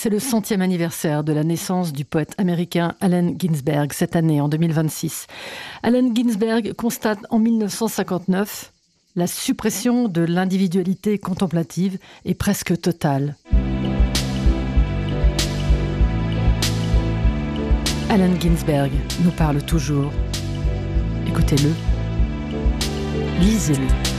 C'est le 100e anniversaire de la naissance du poète américain Allen Ginsberg, cette année, en 2026. Allen Ginsberg constate en 1959 la suppression de l'individualité contemplative est presque totale. Allen Ginsberg nous parle toujours. Écoutez-le, lisez-le.